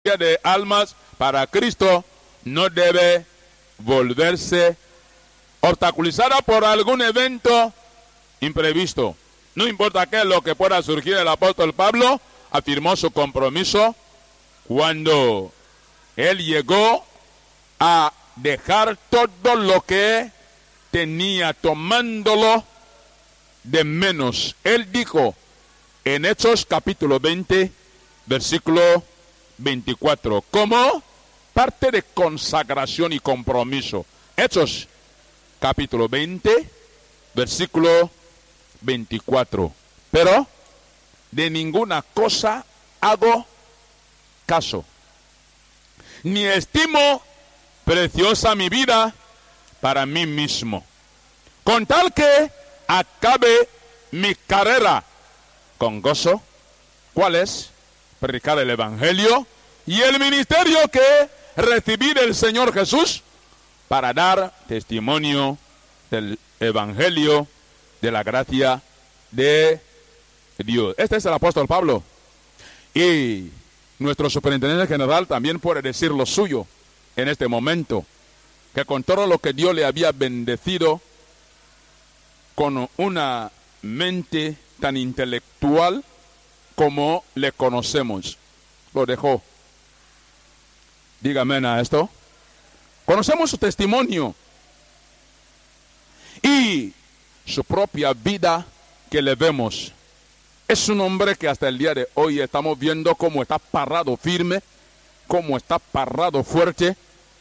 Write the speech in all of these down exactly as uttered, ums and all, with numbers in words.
de almas para Cristo no debe volverse obstaculizada por algún evento imprevisto. No importa qué es lo que pueda surgir, el apóstol Pablo afirmó su compromiso cuando él llegó a dejar todo lo que tenía, tomándolo de menos. Él dijo en Hechos capítulo veinte, versículo veinticuatro, como parte de consagración y compromiso. Hechos capítulo veinte, versículo veinticuatro. Pero de ninguna cosa hago caso, ni estimo preciosa mi vida para mí mismo, con tal que acabe mi carrera con gozo. ¿Cuál es? Predicar el evangelio y el ministerio que recibí del Señor Jesús para dar testimonio del evangelio de la gracia de Dios. Este es el apóstol Pablo. Y nuestro superintendente general también puede decir lo suyo en este momento, que con todo lo que Dios le había bendecido, con una mente tan intelectual como le conocemos, lo dejó. Dígame a esto. Conocemos su testimonio y su propia vida que le vemos. Es un hombre que hasta el día de hoy estamos viendo cómo está parado firme, cómo está parado fuerte,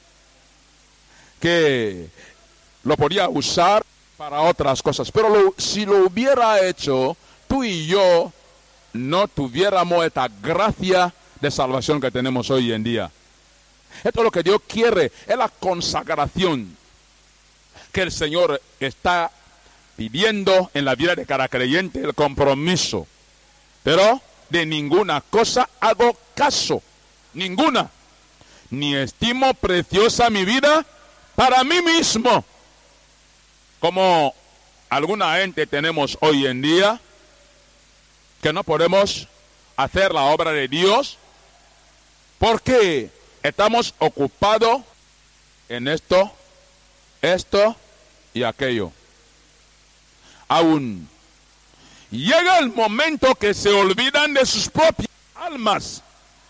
que lo podía usar para otras cosas. Pero lo, si lo hubiera hecho, tú y yo no tuviéramos esta gracia de salvación que tenemos hoy en día. Esto es lo que Dios quiere, es la consagración que el Señor está pidiendo en la vida de cada creyente, el compromiso. Pero de ninguna cosa hago caso, ninguna, ni estimo preciosa mi vida para mí mismo, como alguna gente tenemos hoy en día, que no podemos hacer la obra de Dios porque estamos ocupados en esto, esto y aquello. Aún llega el momento que se olvidan de sus propias almas.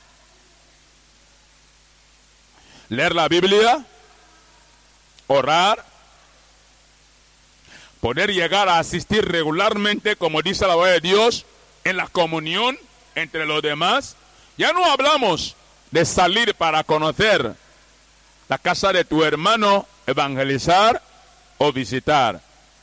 Leer la Biblia, orar, poder llegar a asistir regularmente, como dice la palabra de Dios, en la comunión entre los demás. Ya no hablamos de salir para conocer la casa de tu hermano, evangelizar o visitar.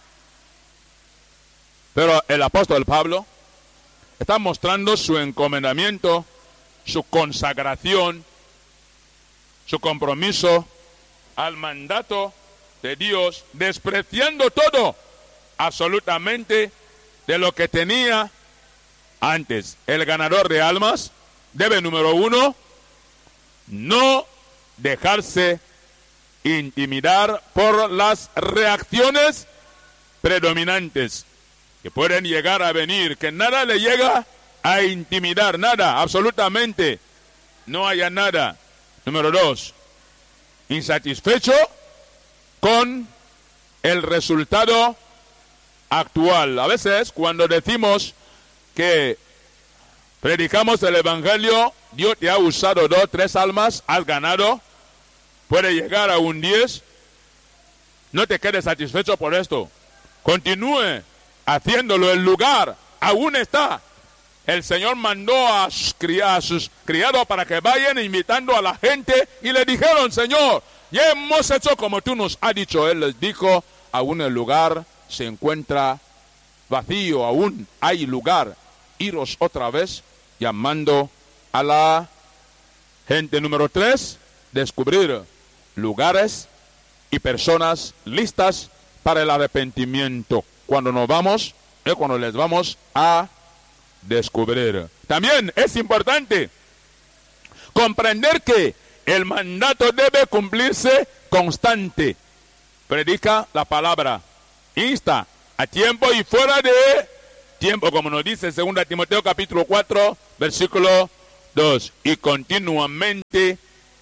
Pero el apóstol Pablo está mostrando su encomendamiento, su consagración, su compromiso al mandato de Dios, despreciando todo, absolutamente, de lo que tenía antes. El ganador de almas debe, número uno, no dejarse intimidar por las reacciones predominantes que pueden llegar a venir, que nada le llega a intimidar, nada, absolutamente, no haya nada. Número dos, insatisfecho con el resultado actual. A veces cuando decimos que predicamos el evangelio, Dios te ha usado dos, tres almas, has ganado, puede llegar a un diez, no te quedes satisfecho por esto, continúe haciéndolo. El lugar aún está. El Señor mandó a sus, a sus criados para que vayan invitando a la gente y le dijeron: Señor, ya hemos hecho como tú nos has dicho. Él les dijo: aún el lugar se encuentra vacío, aún hay lugar. Iros otra vez llamando a la gente. Número tres, descubrir lugares y personas listas para el arrepentimiento. Cuando nos vamos, es cuando les vamos a descubrir. También es importante comprender que el mandato debe cumplirse constante. Predica la palabra, insta a tiempo y fuera de tiempo, como nos dice segunda Timoteo capítulo cuatro, versículo dos, y continuamente.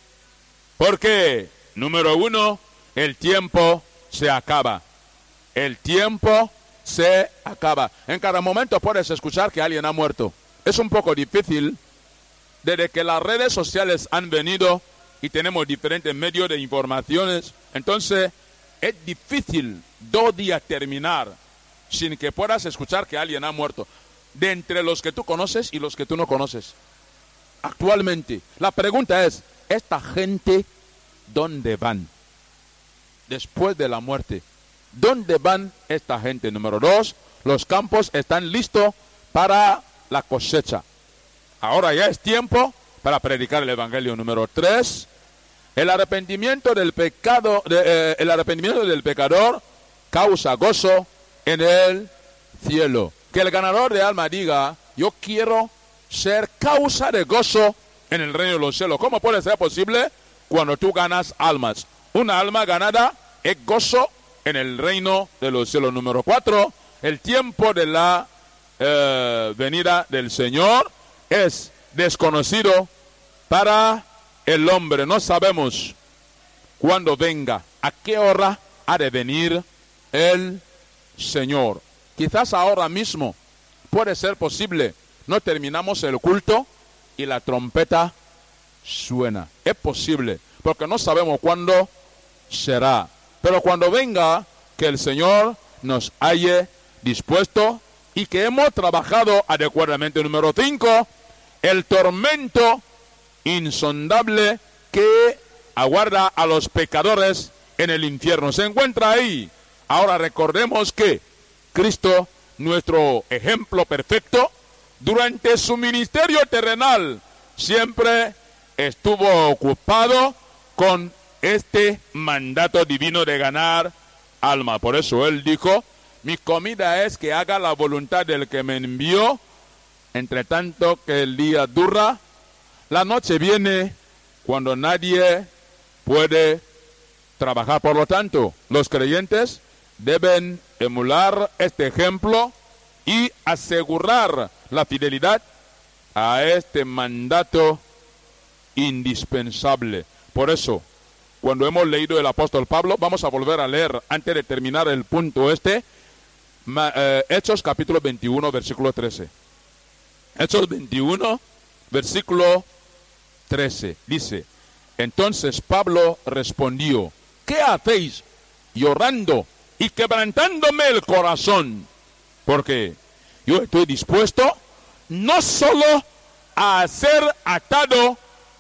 Porque, número uno, el tiempo se acaba. El tiempo se acaba. En cada momento puedes escuchar que alguien ha muerto. Es un poco difícil. Desde que las redes sociales han venido y tenemos diferentes medios de informaciones, entonces es difícil dos días terminar sin que puedas escuchar que alguien ha muerto. De entre los que tú conoces y los que tú no conoces. Actualmente, la pregunta es, ¿esta gente dónde van? Después de la muerte, ¿dónde van esta gente? Número dos, los campos están listos para la cosecha. Ahora ya es tiempo para predicar el evangelio. Número tres, el arrepentimiento del pecado, de, eh, el arrepentimiento del pecador causa gozo en el cielo. Que el ganador de alma diga, yo quiero ser causa de gozo en el reino de los cielos. ¿Cómo puede ser posible? Cuando tú ganas almas. Una alma ganada es gozo en el reino de los cielos. Número cuatro, el tiempo de la eh, venida del Señor es desconocido para el hombre. No sabemos cuándo venga, a qué hora ha de venir el Señor. Quizás ahora mismo puede ser posible. No terminamos el culto y la trompeta suena. Es posible, porque no sabemos cuándo será. Pero cuando venga, que el Señor nos haya dispuesto y que hemos trabajado adecuadamente. Número cinco, el tormento insondable que aguarda a los pecadores en el infierno. Se encuentra ahí. Ahora recordemos que Cristo, nuestro ejemplo perfecto, durante su ministerio terrenal, siempre estuvo ocupado con este mandato divino de ganar alma. Por eso él dijo, mi comida es que haga la voluntad del que me envió, entre tanto que el día dura, la noche viene cuando nadie puede trabajar. Por lo tanto, los creyentes deben emular este ejemplo y asegurar la fidelidad a este mandato indispensable. Por eso, cuando hemos leído el apóstol Pablo, vamos a volver a leer, antes de terminar el punto este, eh, Hechos capítulo veintiuno, versículo trece. Hechos veintiuno, versículo trece, dice, entonces Pablo respondió, ¿qué hacéis llorando y quebrantándome el corazón? Porque yo estoy dispuesto no solo a ser atado,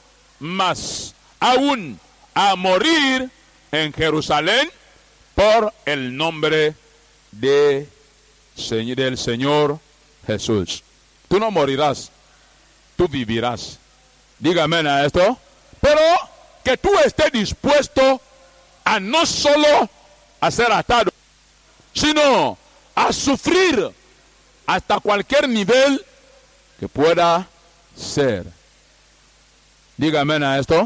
mas aún a morir en Jerusalén por el nombre de, del Señor Jesús. Tú no morirás, tú vivirás. Dígame a esto. Pero que tú estés dispuesto a no solo a ser atado, sino a sufrir hasta cualquier nivel que pueda ser. Dígame a esto.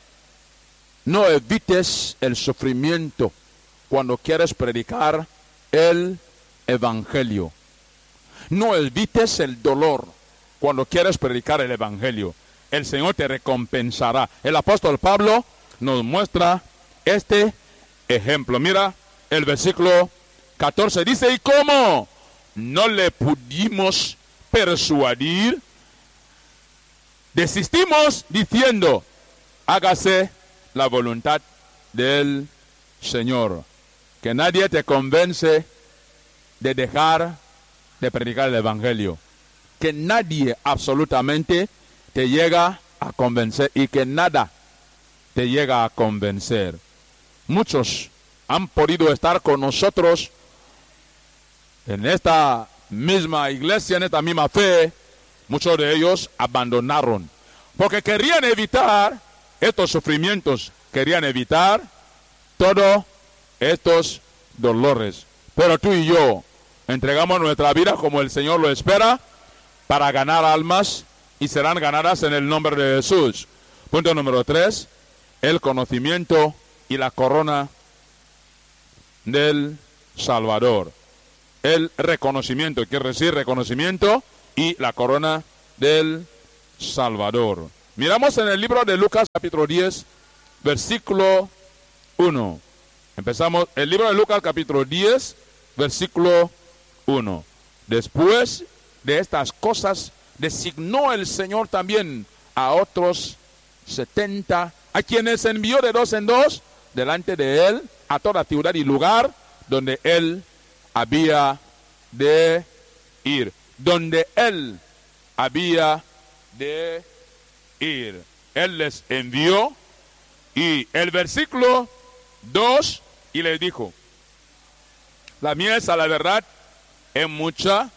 No evites el sufrimiento cuando quieres predicar el evangelio. No evites el dolor cuando quieres predicar el evangelio. El Señor te recompensará. El apóstol Pablo nos muestra este ejemplo. Mira el versículo catorce. Dice, ¿y cómo no le pudimos persuadir? Desistimos diciendo, hágase la voluntad del Señor. Que nadie te convence de dejar de predicar el evangelio. Que nadie absolutamente te llega a convencer y que nada te llega a convencer. Muchos han podido estar con nosotros en esta misma iglesia, en esta misma fe. Muchos de ellos abandonaron porque querían evitar estos sufrimientos, querían evitar todos estos dolores. Pero tú y yo entregamos nuestra vida como el Señor lo espera para ganar almas y serán ganadas en el nombre de Jesús. Punto número tres, el conocimiento y la corona del Salvador. El reconocimiento, quiere decir reconocimiento y la corona del Salvador. Miramos en el libro de Lucas capítulo diez, versículo uno. Empezamos el libro de Lucas capítulo diez, versículo uno. Después de estas cosas, designó el Señor también a otros setenta, a quienes envió de dos en dos delante de él a toda ciudad y lugar donde él había de ir. Donde él había de ir. Él les envió, y el versículo dos, y les dijo: la mies a la verdad es mucha,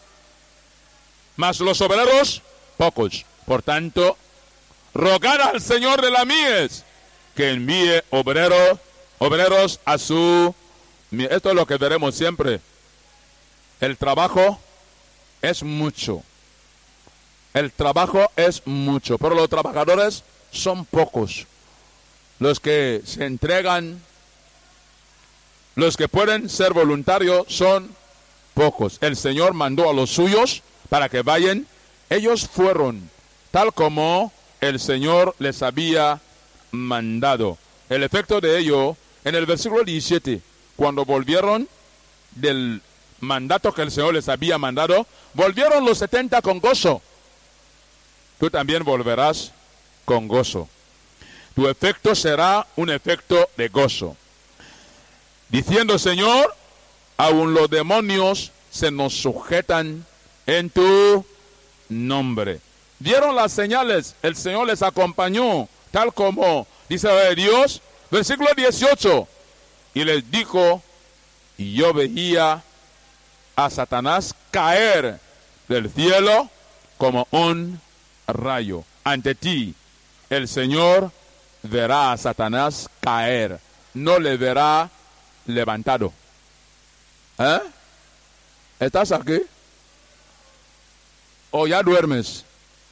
mas los obreros pocos. Por tanto, rogad al Señor de la mies que envíe obreros, obreros a su mies. Esto es lo que veremos siempre. El trabajo es mucho. El trabajo es mucho, pero los trabajadores son pocos. Los que se entregan, los que pueden ser voluntarios son pocos. El Señor mandó a los suyos para que vayan. Ellos fueron tal como el Señor les había mandado. El efecto de ello, en el versículo diecisiete, cuando volvieron del mandato que el Señor les había mandado, volvieron los setenta con gozo. Tú también volverás con gozo. Tu efecto será un efecto de gozo. Diciendo: Señor, aun los demonios se nos sujetan en tu nombre. Dieron las señales, el Señor les acompañó, tal como dice Dios. Versículo dieciocho. Y les dijo: y yo veía a Satanás caer del cielo como un rayo. Ante ti el Señor verá a Satanás caer, no le verá levantado. ¿Eh? ¿Estás aquí? ¿O ya duermes?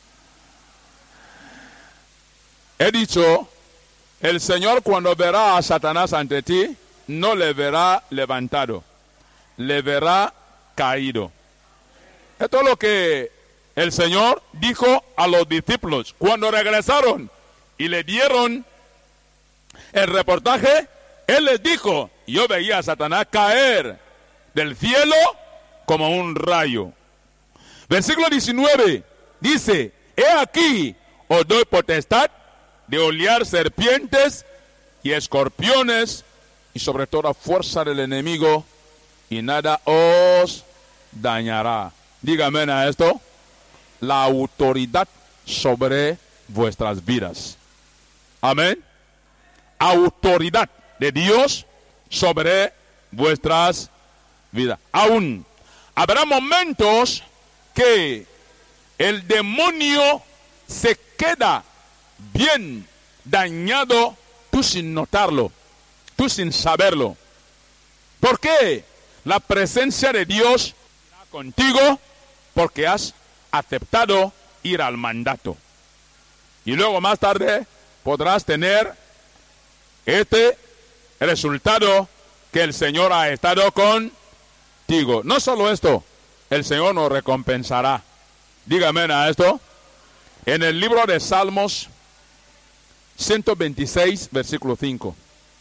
He dicho, el Señor cuando verá a Satanás ante ti, no le verá levantado, le verá caído. Esto es lo que el Señor dijo a los discípulos cuando regresaron y le dieron el reportaje. Él les dijo: yo veía a Satanás caer del cielo como un rayo. Versículo diecinueve dice: he aquí, os doy potestad de hollar serpientes y escorpiones y sobre toda fuerza del enemigo, y nada os dañará. Dígame a esto: la autoridad sobre vuestras vidas. Amén. Autoridad de Dios sobre vuestras vidas. Aún habrá momentos que el demonio se queda bien dañado, tú sin notarlo, tú sin saberlo. ¿Por qué? La presencia de Dios irá contigo porque has aceptado ir al mandato. Y luego más tarde podrás tener este resultado que el Señor ha estado contigo. No solo esto, el Señor nos recompensará. Dígame a esto. En el libro de Salmos ciento veintiséis, versículo cinco.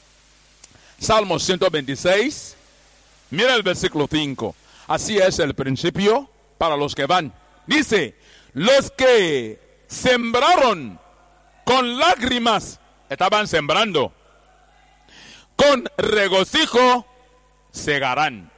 Salmos ciento veintiséis, mira el versículo cinco. Así es el principio para los que van. Dice: los que sembraron con lágrimas, estaban sembrando, con regocijo segarán.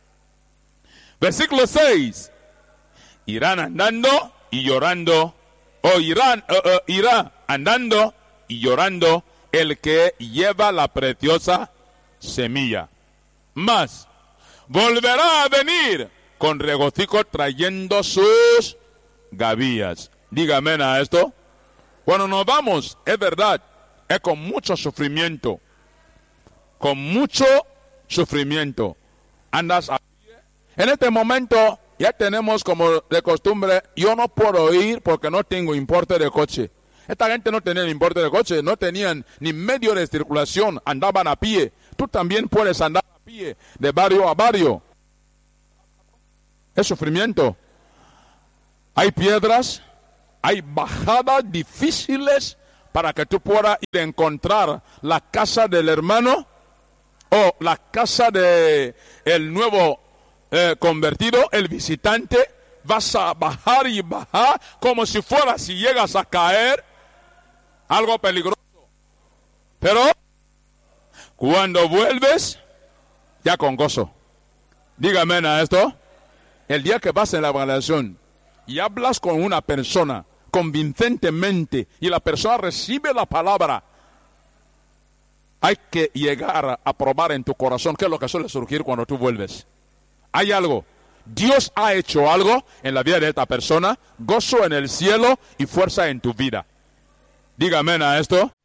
Versículo seis. Irán andando y llorando, o irán, uh, uh, irá andando y llorando el que lleva la preciosa semilla. Mas volverá a venir con regocijo trayendo sus gavillas. Dígame a esto. Cuando nos vamos, es verdad, es con mucho sufrimiento. Con mucho sufrimiento. Andas a pie. En este momento ya tenemos como de costumbre: yo no puedo ir porque no tengo importe de coche. Esta gente no tenía importe de coche, no tenían ni medio de circulación, andaban a pie. Tú también puedes andar a pie, de barrio a barrio. Es sufrimiento. Hay piedras, Hay bajadas difíciles para que tú puedas ir a encontrar la casa del hermano o la casa de el nuevo eh, convertido, el visitante. Vas a bajar y bajar como si fuera, si llegas a caer, algo peligroso. Pero cuando vuelves, ya con gozo. Dígame a esto. El día que vas en la evaluación y hablas con una persona convincentemente y la persona recibe la palabra, hay que llegar a probar en tu corazón qué es lo que suele surgir cuando tú vuelves. Hay algo. Dios ha hecho algo en la vida de esta persona, gozo en el cielo y fuerza en tu vida. Dígame a esto.